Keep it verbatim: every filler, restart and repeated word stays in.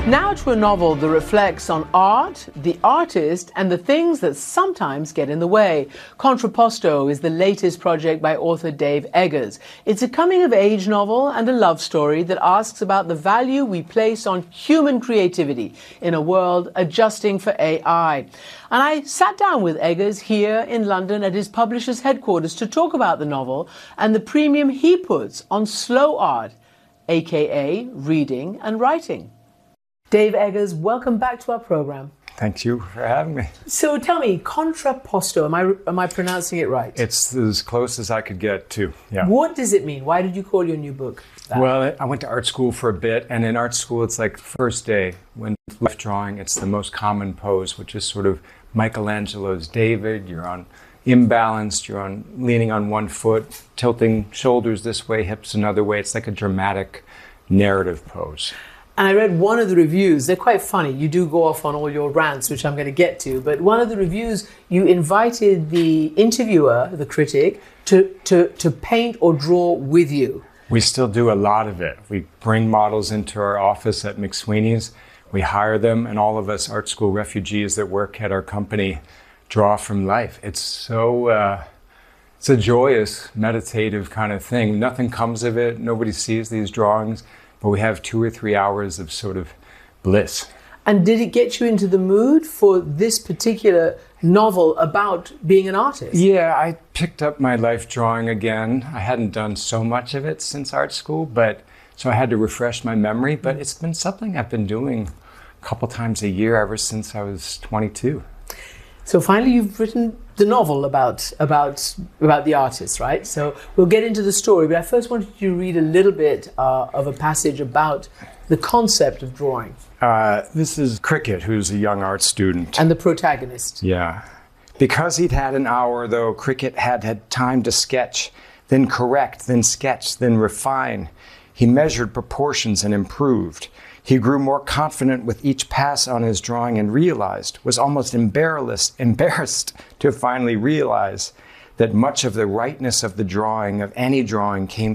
Now to a novel that reflects on art, the artist, and the things that sometimes get in the way. Contrapposto is the latest project by author Dave Eggers. It's a coming-of-age novel and a love story that asks about the value we place on human creativity in a world adjusting for A I. And I sat down with Eggers here in London at his publisher's headquarters to talk about the novel and the premium he puts on slow art, aka reading and writing. Dave Eggers, welcome back to our program. Thank you for having me. So tell me, contrapposto, am I am I pronouncing it right? It's as close as I could get to, yeah. What does it mean? Why did you call your new book that? Well, I went to art school for a bit, and in art school it's like first day. When life drawing, it's the most common pose, which is sort of Michelangelo's David. You're on imbalanced, you're on leaning on one foot, tilting shoulders this way, hips another way. It's like a dramatic narrative pose. And I read one of the reviews, they're quite funny. You do go off on all your rants, which I'm going to get to. But one of the reviews, you invited the interviewer, the critic, to, to, to paint or draw with you. We still do a lot of it. We bring models into our office at McSweeney's. We hire them, and all of us art school refugees that work at our company draw from life. It's so, uh, it's a joyous, meditative kind of thing. Nothing comes of it. Nobody sees these drawings. But we have two or three hours of sort of bliss. And did it get you into the mood for this particular novel about being an artist? Yeah, I picked up my life drawing again. I hadn't done so much of it since art school, but so I had to refresh my memory. But it's been something I've been doing a couple times a year ever since I was twenty-two. So finally you've written the novel about about about the artist, right? So we'll get into the story, but I first wanted you to read a little bit uh, of a passage about the concept of drawing. Uh, this is Cricket, who's a young art student. And the protagonist. Yeah. Because he'd had an hour, though, Cricket had had time to sketch, then correct, then sketch, then refine. He measured proportions and improved. He grew more confident with each pass on his drawing and realized, was almost embarrassed, embarrassed to finally realize that much of the rightness of the drawing, of any drawing, came